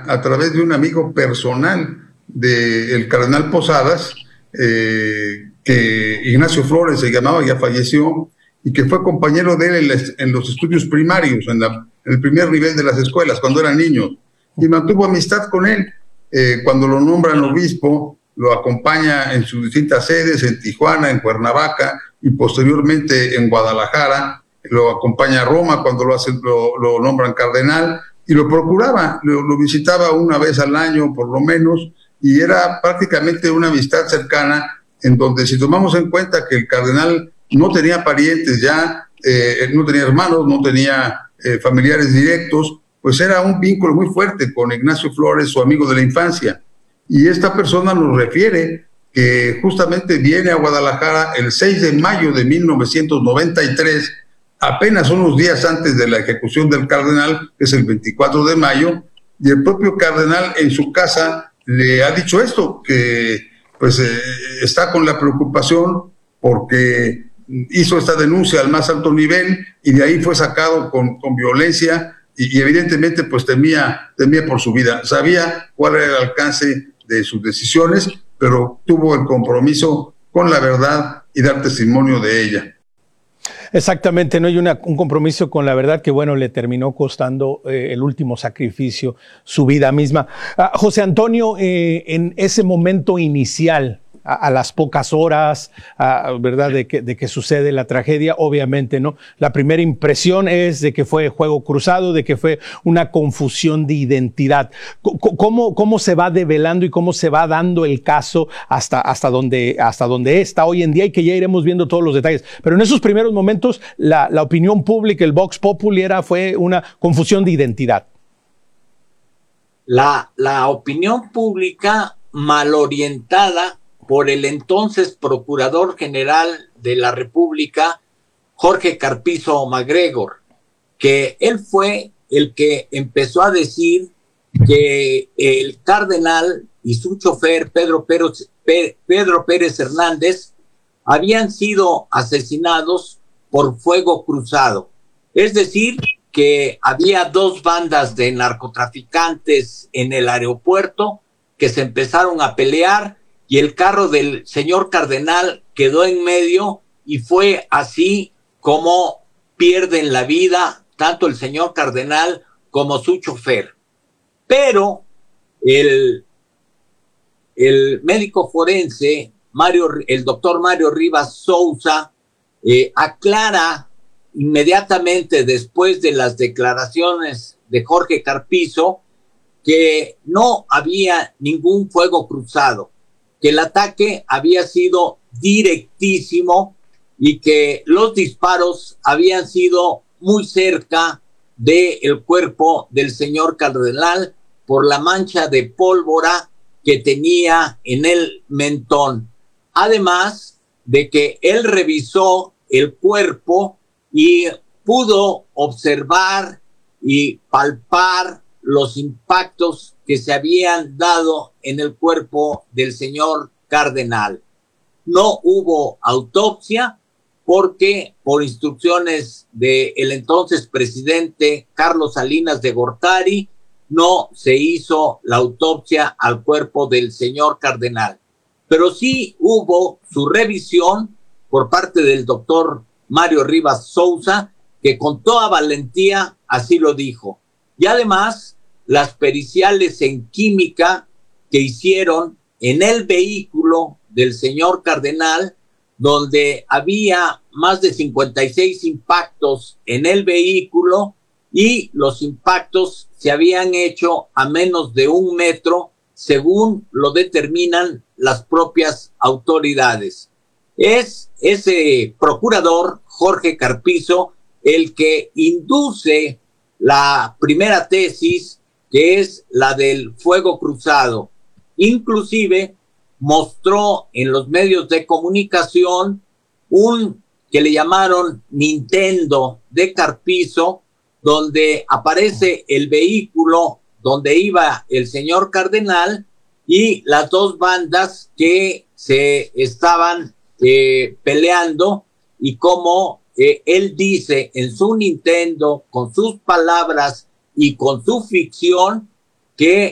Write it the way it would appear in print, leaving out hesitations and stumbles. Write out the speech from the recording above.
a través de un amigo personal del cardenal Posadas, que Ignacio Flores se llamaba, ya falleció, y que fue compañero de él en los estudios primarios, en el primer nivel de las escuelas, cuando eran niños, y mantuvo amistad con él. Cuando lo nombran obispo, lo acompaña en sus distintas sedes, en Tijuana, en Cuernavaca, y posteriormente en Guadalajara. Lo acompaña a Roma cuando lo nombran cardenal, y lo procuraba, lo visitaba una vez al año por lo menos, y era prácticamente una amistad cercana, en donde, si tomamos en cuenta que el cardenal no tenía parientes ya, no tenía hermanos, no tenía familiares directos, pues era un vínculo muy fuerte con Ignacio Flores, su amigo de la infancia. Y esta persona nos refiere que justamente viene a Guadalajara el 6 de mayo de 1993, apenas unos días antes de la ejecución del cardenal, que es el 24 de mayo, y el propio cardenal en su casa le ha dicho esto, que pues está con la preocupación porque hizo esta denuncia al más alto nivel y de ahí fue sacado con violencia y evidentemente pues temía por su vida. Sabía cuál era el alcance de sus decisiones, pero tuvo el compromiso con la verdad y dar testimonio de ella. Exactamente, ¿no? Y un compromiso con la verdad que, bueno, le terminó costando el último sacrificio, su vida misma. José Antonio, en ese momento inicial, a las pocas horas, ¿verdad?, de que sucede la tragedia, obviamente, ¿no? La primera impresión es de que fue juego cruzado, de que fue una confusión de identidad. ¿Cómo se va develando y cómo se va dando el caso hasta donde está hoy en día, y que ya iremos viendo todos los detalles? Pero en esos primeros momentos, la opinión pública, el Vox Populi, fue una confusión de identidad. La opinión pública mal orientada por el entonces Procurador General de la República, Jorge Carpizo MacGregor, que él fue el que empezó a decir que el cardenal y su chofer, Pedro Pérez Hernández, habían sido asesinados por fuego cruzado. Es decir, que había dos bandas de narcotraficantes en el aeropuerto que se empezaron a pelear, y el carro del señor cardenal quedó en medio, y fue así como pierden la vida tanto el señor cardenal como su chofer. Pero el médico forense, el doctor Mario Rivas Sousa, aclara inmediatamente después de las declaraciones de Jorge Carpizo que no había ningún fuego cruzado, que el ataque había sido directísimo y que los disparos habían sido muy cerca del cuerpo del señor cardenal por la mancha de pólvora que tenía en el mentón. Además de que él revisó el cuerpo y pudo observar y palpar los impactos que se habían dado en el cuerpo del señor cardenal. No hubo autopsia porque, por instrucciones del entonces presidente Carlos Salinas de Gortari, no se hizo la autopsia al cuerpo del señor cardenal. Pero sí hubo su revisión por parte del doctor Mario Rivas Sousa, que con toda valentía así lo dijo. Y además, las periciales en química que hicieron en el vehículo del señor cardenal, donde había más de 56 impactos en el vehículo, y los impactos se habían hecho a menos de 1 metro, según lo determinan las propias autoridades. Es ese procurador, Jorge Carpizo, el que induce la primera tesis, que es la del fuego cruzado. Inclusive mostró en los medios de comunicación que le llamaron Nintendo de Carpizo, donde aparece el vehículo donde iba el señor cardenal y las dos bandas que se estaban peleando, y como él dice en su Nintendo, con sus palabras y con su ficción, que